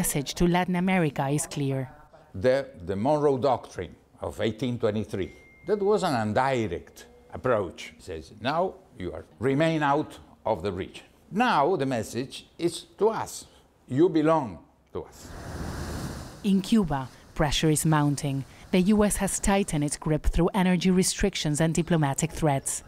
message to Latin America is clear. The Monroe Doctrine of 1823, that was an indirect approach. It says, now you remain out of the region. Now the message is to us. You belong to us. In Cuba, pressure is mounting. The U.S. has tightened its grip through energy restrictions and diplomatic threats.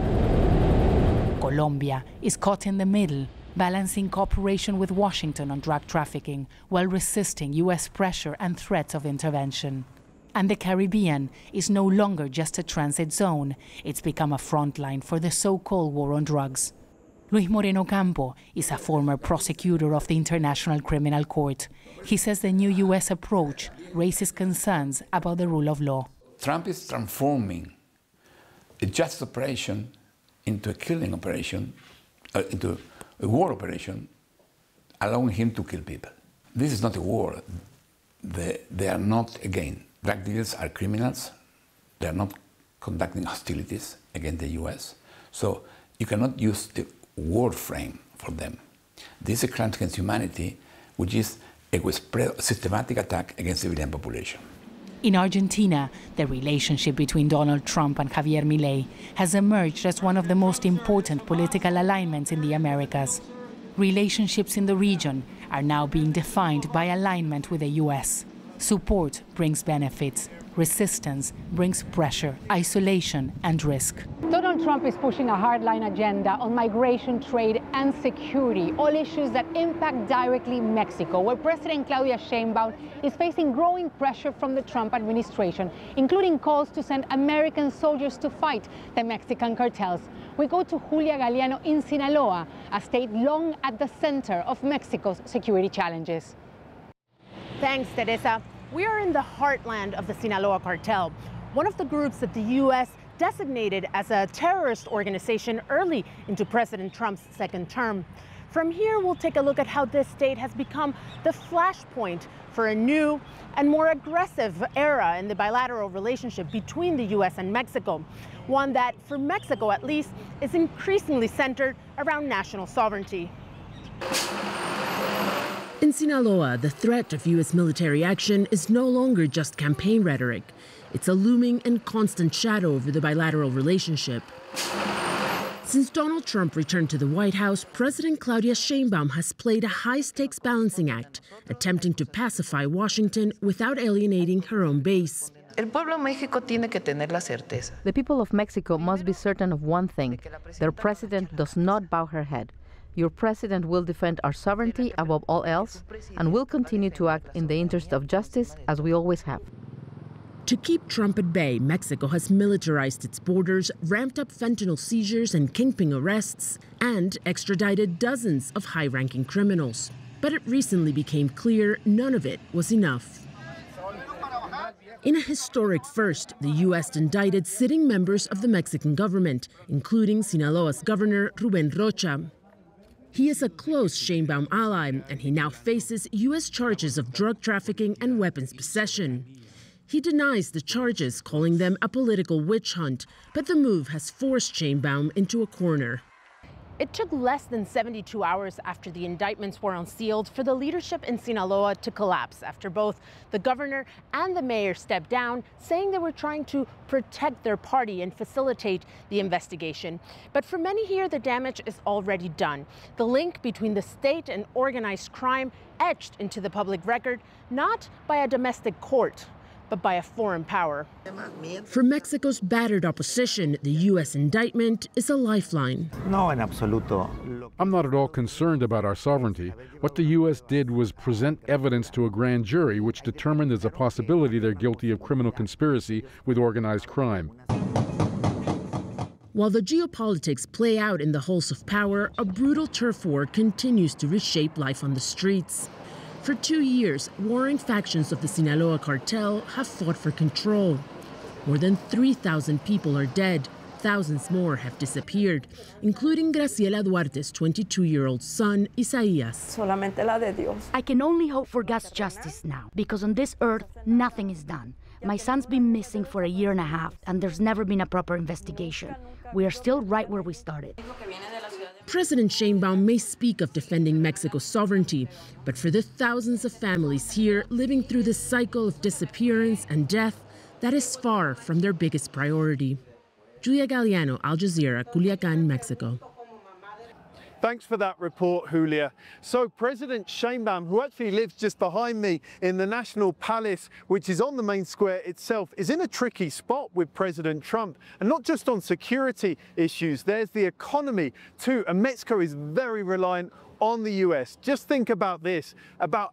Colombia is caught in the middle, balancing cooperation with Washington on drug trafficking while resisting U.S. pressure and threats of intervention. And the Caribbean is no longer just a transit zone. It's become a front line for the so-called war on drugs. Luis Moreno Campo is a former prosecutor of the International Criminal Court. He says the new U.S. approach raises concerns about the rule of law. Trump is transforming a justice operation into a killing operation, into a war operation, allowing him to kill people. This is not a war. They are not, again, drug dealers are criminals. They are not conducting hostilities against the U.S. So you cannot use the war frame for them. This is a crime against humanity, which is a systematic attack against the civilian population. In Argentina, the relationship between Donald Trump and Javier Milei has emerged as one of the most important political alignments in the Americas. Relationships in the region are now being defined by alignment with the U.S. Support brings benefits. Resistance brings pressure, isolation, and risk. Donald Trump is pushing a hardline agenda on migration, trade, and security, all issues that impact directly Mexico, where President Claudia Sheinbaum is facing growing pressure from the Trump administration, including calls to send American soldiers to fight the Mexican cartels. We go to Julia Galeano in Sinaloa, a state long at the center of Mexico's security challenges. Thanks, Teresa. We are in the heartland of the Sinaloa cartel, one of the groups that the U.S. designated as a terrorist organization early into President Trump's second term. From here, we'll take a look at how this state has become the flashpoint for a new and more aggressive era in the bilateral relationship between the U.S. and Mexico, one that, for Mexico at least, is increasingly centered around national sovereignty. In Sinaloa, the threat of U.S. military action is no longer just campaign rhetoric. It's a looming and constant shadow over the bilateral relationship. Since Donald Trump returned to the White House, President Claudia Sheinbaum has played a high-stakes balancing act, attempting to pacify Washington without alienating her own base. The people of Mexico must be certain of one thing: their president does not bow her head. Your president will defend our sovereignty above all else and will continue to act in the interest of justice as we always have. To keep Trump at bay, Mexico has militarized its borders, ramped up fentanyl seizures and kingpin arrests, and extradited dozens of high-ranking criminals. But it recently became clear none of it was enough. In a historic first, the U.S. indicted sitting members of the Mexican government, including Sinaloa's governor, Rubén Rocha. He is a close Sheinbaum ally, and he now faces U.S. charges of drug trafficking and weapons possession. He denies the charges, calling them a political witch hunt, but the move has forced Sheinbaum into a corner. It took less than 72 hours after the indictments were unsealed for the leadership in Sinaloa to collapse after both the governor and the mayor stepped down, saying they were trying to protect their party and facilitate the investigation. But for many here, the damage is already done. The link between the state and organized crime etched into the public record, not by a domestic court, but by a foreign power. For Mexico's battered opposition, the U.S. indictment is a lifeline. No, en absoluto. I'm not at all concerned about our sovereignty. What the U.S. did was present evidence to a grand jury which determined there's a possibility they're guilty of criminal conspiracy with organized crime. While the geopolitics play out in the halls of power, a brutal turf war continues to reshape life on the streets. For 2 years, warring factions of the Sinaloa cartel have fought for control. More than 3,000 people are dead. Thousands more have disappeared, including Graciela Duarte's 22-year-old son, Isaías. Solamente la de Dios. I can only hope for God's justice now, because on this earth, nothing is done. My son's been missing for a year and a half, and there's never been a proper investigation. We are still right where we started. President Sheinbaum may speak of defending Mexico's sovereignty, but for the thousands of families here living through this cycle of disappearance and death, that is far from their biggest priority. Julia Galliano, Al Jazeera, Culiacán, Mexico. Thanks for that report, Julia. So President Sheinbaum, who actually lives just behind me in the National Palace, which is on the main square itself, is in a tricky spot with President Trump. And not just on security issues, there's the economy too. And Mexico is very reliant on the US. Just think about this. About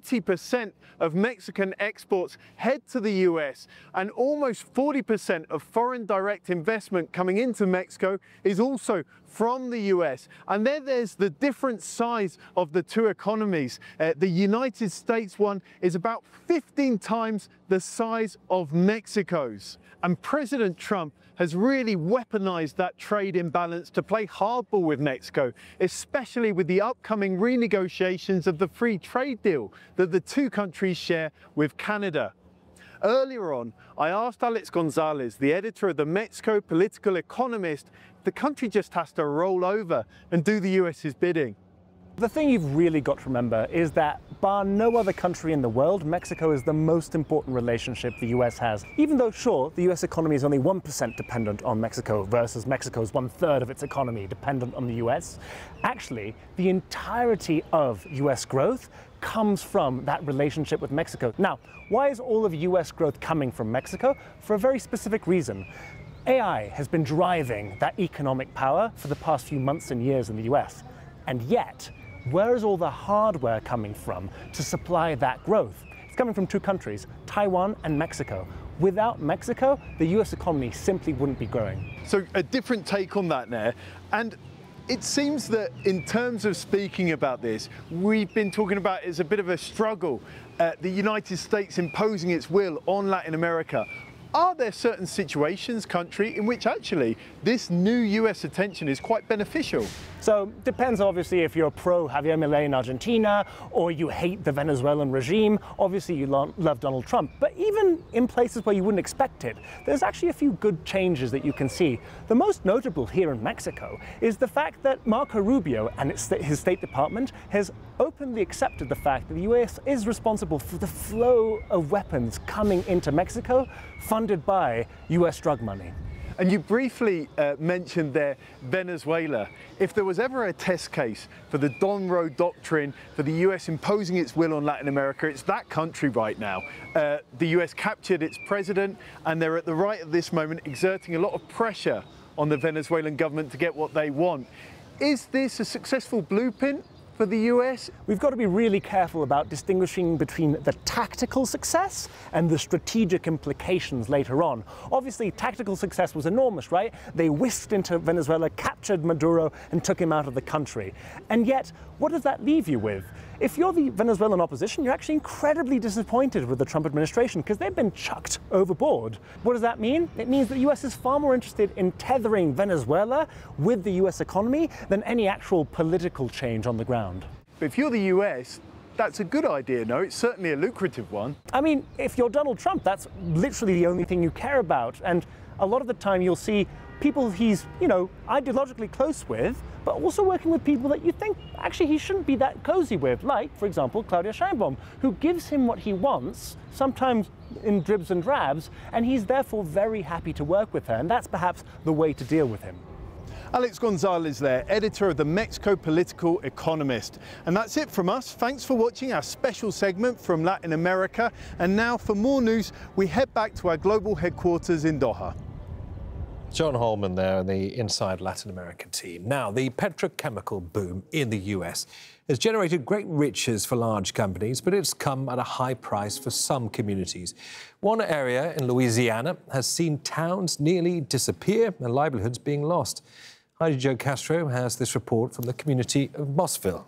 80% of Mexican exports head to the US, and almost 40% of foreign direct investment coming into Mexico is also from the US. And then there's the different size of the two economies. The United States one is about 15 times the size of Mexico's. And President Trump has really weaponized that trade imbalance to play hardball with Mexico, especially with the upcoming renegotiations of the free trade deal that the two countries share with Canada. Earlier on, I asked Alex Gonzalez, the editor of the Mexico Political Economist, if the country just has to roll over and do the US's bidding. The thing you've really got to remember is that, bar no other country in the world, Mexico is the most important relationship the US has. Even though, sure, the US economy is only 1% dependent on Mexico versus Mexico's 1/3 of its economy dependent on the US, actually, the entirety of US growth comes from that relationship with Mexico. Now, why is all of US growth coming from Mexico? For a very specific reason. AI has been driving that economic power for the past few months and years in the US. And yet, where is all the hardware coming from to supply that growth? It's coming from two countries, Taiwan and Mexico. Without Mexico, the US economy simply wouldn't be growing. So a different take on that there. And it seems that in terms of speaking about this, we've been talking about it as a bit of a struggle, the United States imposing its will on Latin America. Are there certain situations, country, in which actually this new US attention is quite beneficial? So depends obviously if you're pro Javier Milei in Argentina or you hate the Venezuelan regime. Obviously you love Donald Trump, but even in places where you wouldn't expect it, there's actually a few good changes that you can see. The most notable here in Mexico is the fact that Marco Rubio and his State Department has openly accepted the fact that the US is responsible for the flow of weapons coming into Mexico funded by US drug money. And you briefly mentioned there Venezuela. If there was ever a test case for the Don Road Doctrine, for the US imposing its will on Latin America, it's that country right now. The US captured its president, and they're at the right at this moment exerting a lot of pressure on the Venezuelan government to get what they want. Is this a successful blueprint for the US? We've got to be really careful about distinguishing between the tactical success and the strategic implications later on. Obviously, tactical success was enormous, right? They whisked into Venezuela, captured Maduro, and took him out of the country. And yet, what does that leave you with? If you're the Venezuelan opposition, you're actually incredibly disappointed with the Trump administration because they've been chucked overboard. What does that mean? It means that the US is far more interested in tethering Venezuela with the US economy than any actual political change on the ground. But if you're the US, that's a good idea, no? It's certainly a lucrative one. I mean, if you're Donald Trump, that's literally the only thing you care about. And a lot of the time you'll see people he's, ideologically close with, but also working with people that you think actually he shouldn't be that cozy with, like, for example, Claudia Sheinbaum, who gives him what he wants, sometimes in dribs and drabs, and he's therefore very happy to work with her, and that's perhaps the way to deal with him. Alex Gonzalez there, editor of the Mexico Political Economist. And that's it from us. Thanks for watching our special segment from Latin America. And now for more news, we head back to our global headquarters in Doha. John Holman there and the Inside Latin American team. Now, the petrochemical boom in the US has generated great riches for large companies, but it's come at a high price for some communities. One area in Louisiana has seen towns nearly disappear and livelihoods being lost. Heidi Jo Castro has this report from the community of Mossville.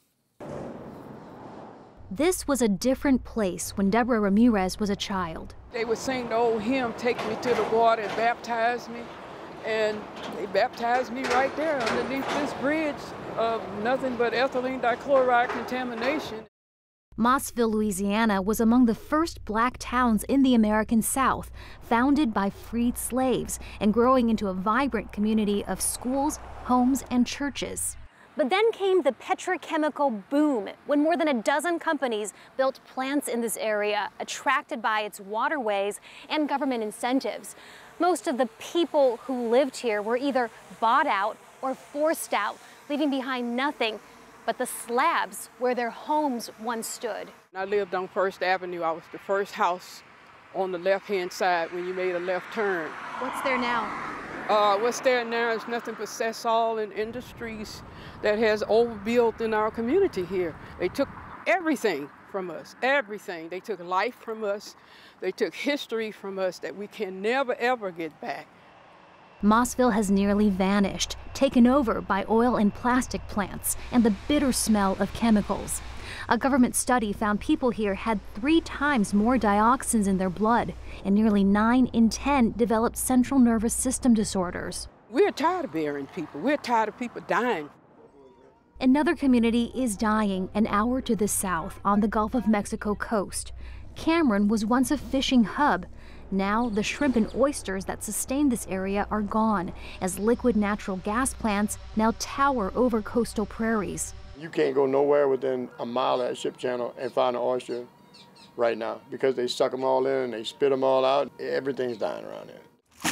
This was a different place when Deborah Ramirez was a child. They would sing the old hymn, "Take me to the water and baptize me." And they baptized me right there underneath this bridge of nothing but ethylene dichloride contamination. Mossville, Louisiana was among the first black towns in the American South, founded by freed slaves and growing into a vibrant community of schools, homes, and churches. But then came the petrochemical boom, when more than a dozen companies built plants in this area, attracted by its waterways and government incentives. Most of the people who lived here were either bought out or forced out, leaving behind nothing but the slabs where their homes once stood. I lived on First Avenue. I was the first house on the left-hand side when you made a left turn. What's there now? What's there now is nothing but Sasol and Industries that has overbuilt in our community here. They took everything from us, everything. They took life from us. They took history from us that we can never, ever get back. Mossville has nearly vanished, taken over by oil and plastic plants and the bitter smell of chemicals. A government study found people here had 3 times more dioxins in their blood, and nearly 9 in 10 developed central nervous system disorders. We're tired of burying people. We're tired of people dying. Another community is dying an hour to the south on the Gulf of Mexico coast. Cameron was once a fishing hub. Now, the shrimp and oysters that sustain this area are gone, as liquid natural gas plants now tower over coastal prairies. You can't go nowhere within a mile of that ship channel and find an oyster right now, because they suck them all in and they spit them all out. Everything's dying around here.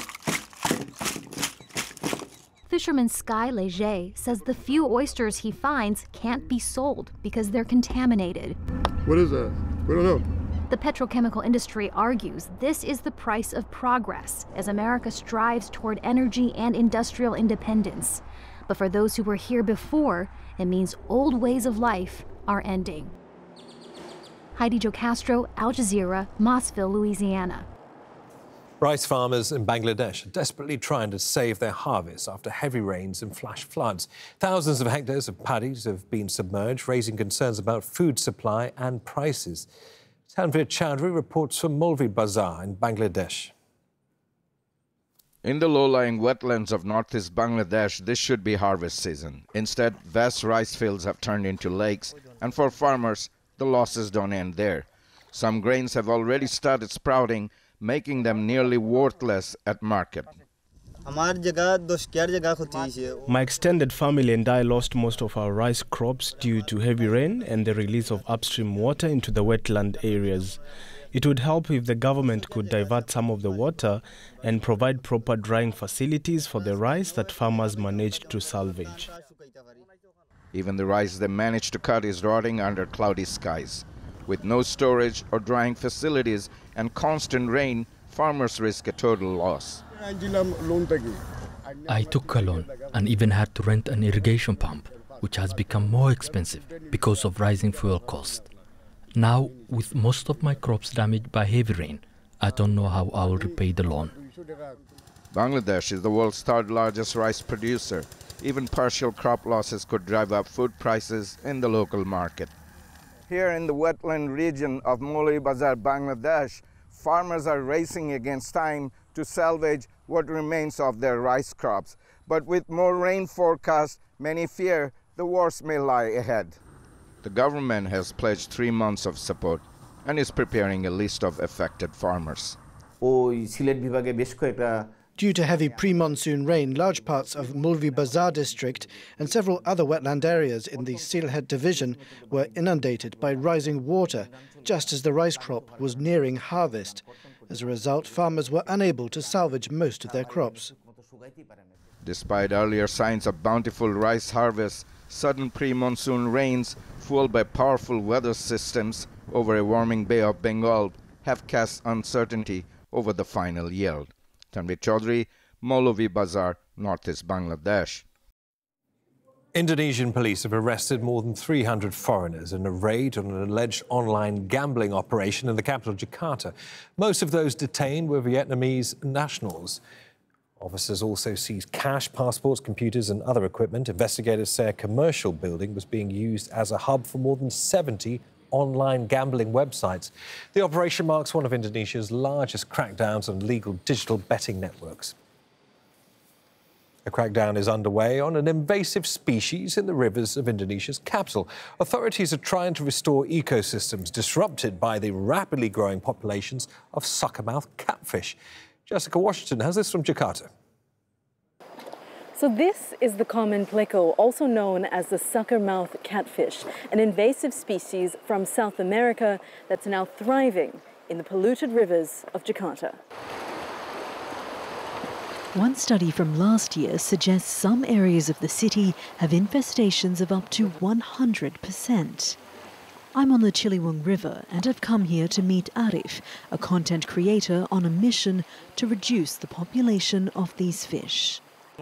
Fisherman Sky Leger says the few oysters he finds can't be sold because they're contaminated. What is that? We don't know. The petrochemical industry argues this is the price of progress as America strives toward energy and industrial independence. But for those who were here before, it means old ways of life are ending. Heidi Jo Castro, Al Jazeera, Mossville, Louisiana. Rice farmers in Bangladesh are desperately trying to save their harvests after heavy rains and flash floods. Thousands of hectares of paddies have been submerged, raising concerns about food supply and prices. Tanvir Chowdhury reports from Molvi Bazar in Bangladesh. In the low-lying wetlands of northeast Bangladesh, this should be harvest season. Instead, vast rice fields have turned into lakes, and for farmers, the losses don't end there. Some grains have already started sprouting, making them nearly worthless at market. My extended family and I lost most of our rice crops due to heavy rain and the release of upstream water into the wetland areas. It would help if the government could divert some of the water and provide proper drying facilities for the rice that farmers managed to salvage. Even the rice they managed to cut is rotting under cloudy skies. With no storage or drying facilities and constant rain, farmers risk a total loss. I took a loan and even had to rent an irrigation pump, which has become more expensive because of rising fuel costs. Now, with most of my crops damaged by heavy rain, I don't know how I will repay the loan. Bangladesh is the world's third largest rice producer. Even partial crop losses could drive up food prices in the local market. Here in the wetland region of Molvi Bazar, Bangladesh, farmers are racing against time to salvage what remains of their rice crops. But with more rain forecast, many fear the worst may lie ahead. The government has pledged 3 months of support and is preparing a list of affected farmers. Due to heavy pre-monsoon rain, large parts of Molvi Bazar district and several other wetland areas in the Sylhet division were inundated by rising water, just as the rice crop was nearing harvest. As a result, farmers were unable to salvage most of their crops. Despite earlier signs of bountiful rice harvests, sudden pre-monsoon rains, fueled by powerful weather systems over a warming Bay of Bengal, have cast uncertainty over the final yield. Tanvir Chowdhury, Molvi Bazar, northeast Bangladesh. Indonesian police have arrested more than 300 foreigners in a raid on an alleged online gambling operation in the capital, Jakarta. Most of those detained were Vietnamese nationals. Officers also seized cash, passports, computers and other equipment. Investigators say a commercial building was being used as a hub for more than 70 online gambling websites. The operation marks one of Indonesia's largest crackdowns on legal digital betting networks. A crackdown is underway on an invasive species in the rivers of Indonesia's capital. Authorities are trying to restore ecosystems disrupted by the rapidly growing populations of suckermouth catfish. Jessica Washington has this from Jakarta. So this is the common pleco, also known as the suckermouth catfish, an invasive species from South America that's now thriving in the polluted rivers of Jakarta. One study from last year suggests some areas of the city have infestations of up to 100%. I'm on the Ciliwung River and I've come here to meet Arif, a content creator on a mission to reduce the population of these fish.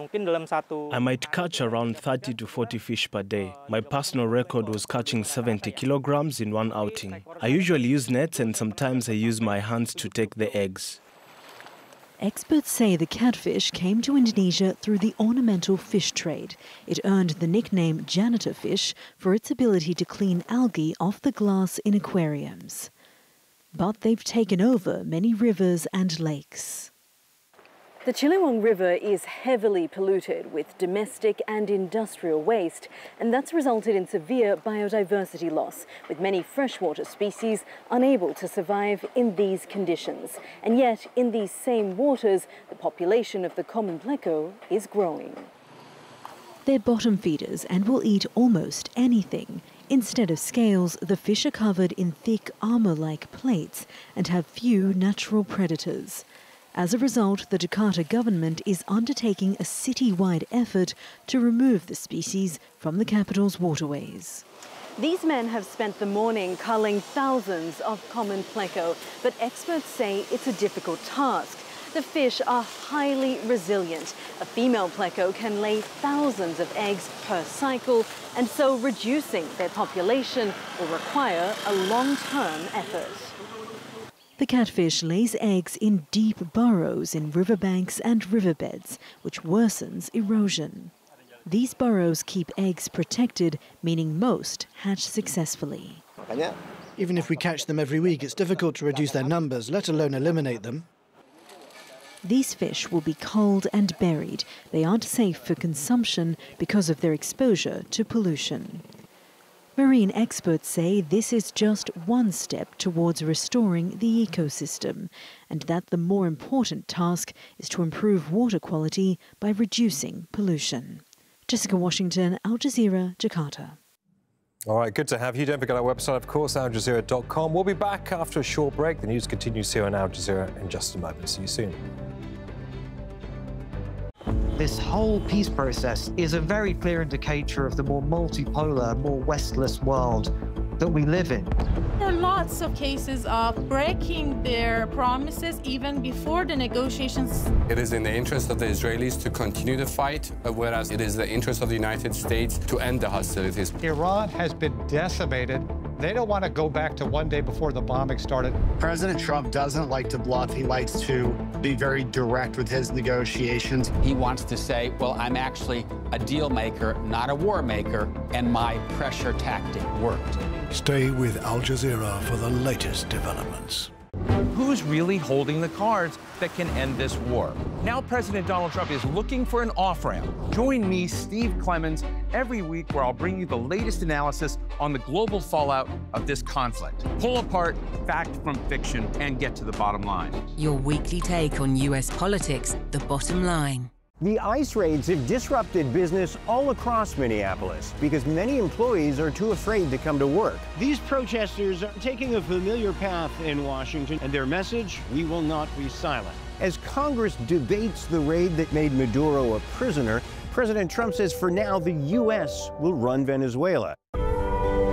I might catch around 30 to 40 fish per day. My personal record was catching 70 kilograms in one outing. I usually use nets and sometimes I use my hands to take the eggs. Experts say the catfish came to Indonesia through the ornamental fish trade. It earned the nickname janitor fish for its ability to clean algae off the glass in aquariums. But they've taken over many rivers and lakes. The Ciliwung River is heavily polluted with domestic and industrial waste, and that's resulted in severe biodiversity loss, with many freshwater species unable to survive in these conditions. And yet, in these same waters, the population of the common pleco is growing. They're bottom feeders and will eat almost anything. Instead of scales, the fish are covered in thick armor-like plates and have few natural predators. As a result, the Jakarta government is undertaking a city-wide effort to remove the species from the capital's waterways. These men have spent the morning culling thousands of common pleco, but experts say it's a difficult task. The fish are highly resilient. A female pleco can lay thousands of eggs per cycle, and so reducing their population will require a long-term effort. The catfish lays eggs in deep burrows in riverbanks and riverbeds, which worsens erosion. These burrows keep eggs protected, meaning most hatch successfully. Even if we catch them every week, it's difficult to reduce their numbers, let alone eliminate them. These fish will be culled and buried. They aren't safe for consumption because of their exposure to pollution. Marine experts say this is just one step towards restoring the ecosystem, and that the more important task is to improve water quality by reducing pollution. Jessica Washington, Al Jazeera, Jakarta. All right, good to have you. Don't forget our website, of course, aljazeera.com. We'll be back after a short break. The news continues here on Al Jazeera in just a moment. See you soon. This whole peace process is a very clear indicator of the more multipolar, more Westless world that we live in. There are lots of cases of breaking their promises even before the negotiations. It is in the interest of the Israelis to continue the fight, whereas it is the interest of the United States to end the hostilities. Iran has been decimated. They don't want to go back to one day before the bombing started. President Trump doesn't like to bluff. He likes to be very direct with his negotiations. He wants to say, well, I'm actually a deal maker, not a war maker, and my pressure tactic worked. Stay with Al Jazeera for the latest developments. Who's really holding the cards that can end this war? Now President Donald Trump is looking for an off-ramp. Join me, Steve Clemons, every week where I'll bring you the latest analysis on the global fallout of this conflict. Pull apart fact from fiction and get to the bottom line. Your weekly take on U.S. politics, The Bottom Line. The ICE raids have disrupted business all across Minneapolis because many employees are too afraid to come to work. These protesters are taking a familiar path in Washington, and their message, we will not be silent. As Congress debates the raid that made Maduro a prisoner, President Trump says for now the U.S. will run Venezuela.